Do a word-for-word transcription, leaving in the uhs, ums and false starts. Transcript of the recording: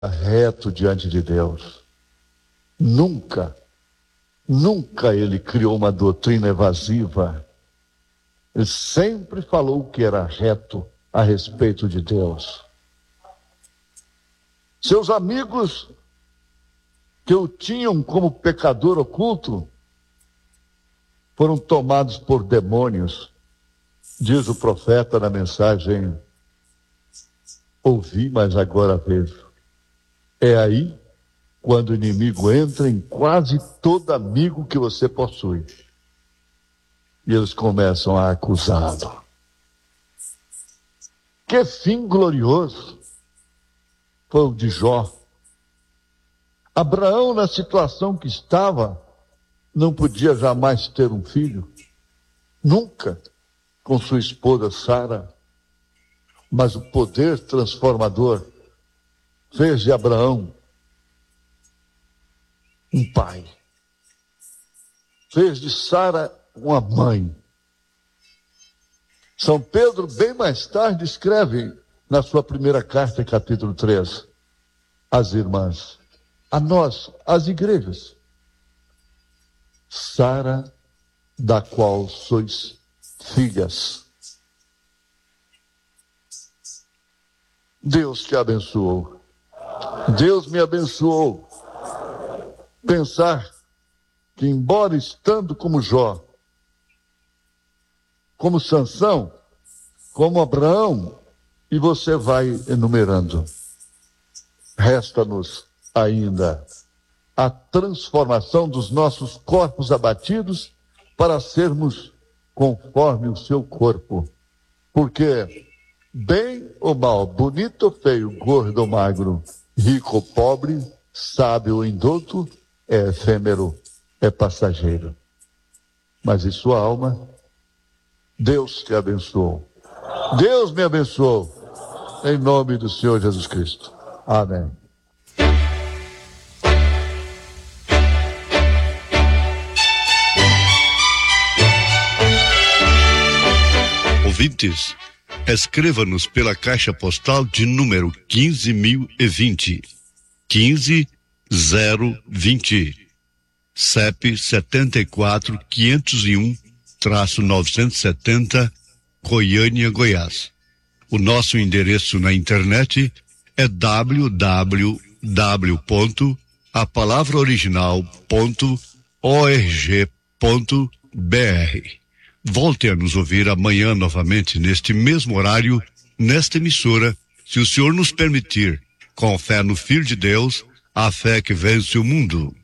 reto diante de Deus. Nunca, nunca ele criou uma doutrina evasiva. Ele sempre falou o que era reto a respeito de Deus. Seus amigos que o tinham como pecador oculto foram tomados por demônios. Diz o profeta na mensagem: ouvi, mas agora vejo. É aí quando o inimigo entra em quase todo amigo que você possui. E eles começam a acusá-lo. Que fim glorioso foi o de Jó. Abraão, na situação que estava, não podia jamais ter um filho. Nunca, com sua esposa Sara. Mas o poder transformador fez de Abraão um pai. Fez de Sara uma mãe. São Pedro, bem mais tarde, escreve na sua primeira carta, capítulo três, às irmãs, a nós, as igrejas: Sara, da qual sois filhas. Deus te abençoou. Deus me abençoou. Pensar que, embora estando como Jó, como Sansão, como Abraão, e você vai enumerando, resta-nos ainda a transformação dos nossos corpos abatidos para sermos conforme o seu corpo. Porque, bem ou mal, bonito ou feio, gordo ou magro, rico ou pobre, sábio ou indouto, é efêmero, é passageiro. Mas em sua alma, Deus te abençoou. Deus me abençoou. Em nome do Senhor Jesus Cristo. Amém. Ouvintes, escreva-nos pela caixa postal de número quinze mil e vinte, quinze zero vinte, C E P setenta e quatro, quinhentos e um, novecentos e setenta, Goiânia, Goiás. O nosso endereço na internet é w w w ponto a palavra original ponto org ponto b r. Volte a nos ouvir amanhã novamente neste mesmo horário, nesta emissora, se o Senhor nos permitir, com fé no Filho de Deus, a fé que vence o mundo.